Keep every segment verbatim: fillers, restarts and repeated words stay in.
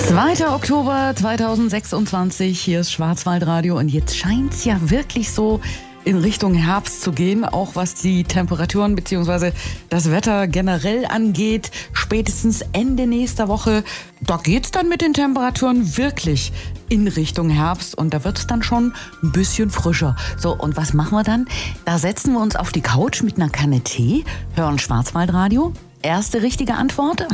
zweiter Oktober zweitausendsechsundzwanzig, hier ist Schwarzwaldradio und jetzt scheint es ja wirklich so in Richtung Herbst zu gehen, auch was die Temperaturen bzw. das Wetter generell angeht. Spätestens Ende nächster Woche, da geht's dann mit den Temperaturen wirklich in Richtung Herbst und da wird's dann schon ein bisschen frischer. So, und was machen wir dann? Da setzen wir uns auf die Couch mit einer Kanne Tee, hören Schwarzwaldradio. Erste richtige Antwort.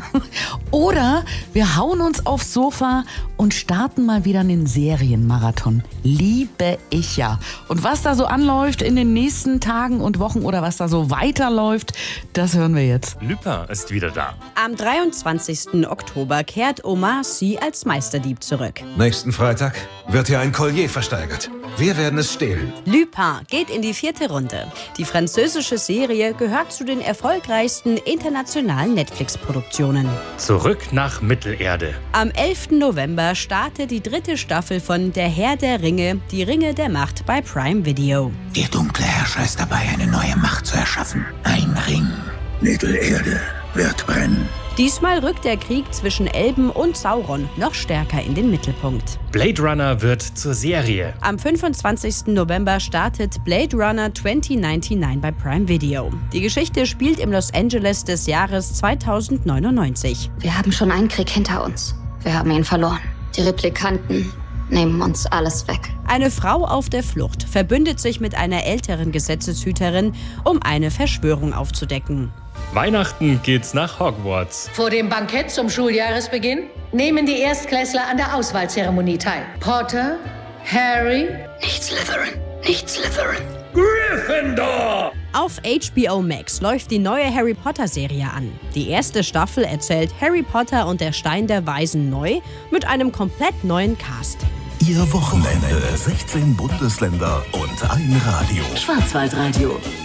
Oder wir hauen uns aufs Sofa und starten mal wieder einen Serienmarathon. Liebe ich ja. Und was da so anläuft in den nächsten Tagen und Wochen oder was da so weiterläuft, das hören wir jetzt. Lupin ist wieder da. Am dreiundzwanzigsten Oktober kehrt Omar Sy als Meisterdieb zurück. Nächsten Freitag wird hier ein Collier versteigert. Wir werden es stehlen. Lupin geht in die vierte Runde. Die französische Serie gehört zu den erfolgreichsten internationalen Netflix-Produktionen. Zurück nach Mittelerde. Am elften November startet die dritte Staffel von Der Herr der Ringe, die Ringe der Macht bei Prime Video. Der dunkle Herrscher ist dabei, eine neue Macht zu erschaffen. Ein Ring. Mittelerde wird brennen. Diesmal rückt der Krieg zwischen Elben und Sauron noch stärker in den Mittelpunkt. Blade Runner wird zur Serie. Am fünfundzwanzigsten November startet Blade Runner zweitausendneunundneunzig bei Prime Video. Die Geschichte spielt im Los Angeles des Jahres zweitausendneunundneunzig. Wir haben schon einen Krieg hinter uns. Wir haben ihn verloren. Die Replikanten nehmen uns alles weg. Eine Frau auf der Flucht verbündet sich mit einer älteren Gesetzeshüterin, um eine Verschwörung aufzudecken. Weihnachten geht's nach Hogwarts. Vor dem Bankett zum Schuljahresbeginn nehmen die Erstklässler an der Auswahlzeremonie teil. Potter, Harry... Nicht Slytherin, nicht Slytherin. Gryffindor! Auf H B O Max läuft die neue Harry Potter-Serie an. Die erste Staffel erzählt Harry Potter und der Stein der Weisen neu mit einem komplett neuen Cast. Ihr Wochenende. sechzehn Bundesländer und ein Radio. Schwarzwaldradio.